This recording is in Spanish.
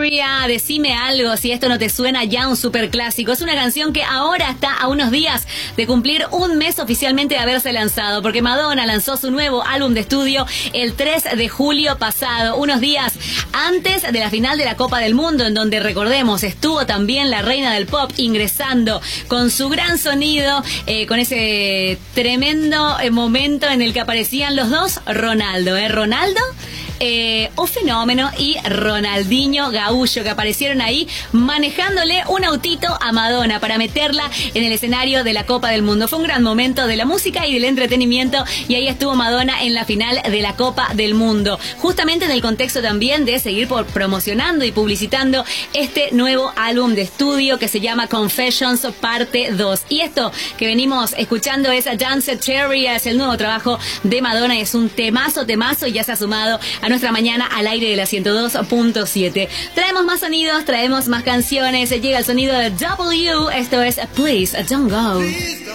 Cherry, decime algo si esto no te suena ya un superclásico. Es una canción que ahora está a unos días de cumplir un mes oficialmente de haberse lanzado, porque Madonna lanzó su nuevo álbum de estudio el 3 de julio pasado, unos días antes de la final de la Copa del Mundo, en donde, recordemos, estuvo también la reina del pop ingresando con su gran sonido, con ese tremendo momento en el que aparecían los dos Ronaldo, un fenómeno, y Ronaldinho Gaúcho, que aparecieron ahí manejándole un autito a Madonna para meterla en el escenario de la Copa del Mundo. Fue un gran momento de la música y del entretenimiento, y ahí estuvo Madonna en la final de la Copa del Mundo, justamente en el contexto también de seguir promocionando y publicitando este nuevo álbum de estudio que se llama Confessions Parte 2. Y esto que venimos escuchando es Dance Cherry, es el nuevo trabajo de Madonna, y es un temazo, y ya se ha sumado a nuestra mañana al aire de la 102.7. Traemos más sonidos, traemos más canciones. Llega el sonido de W. Esto es Please Don't Go.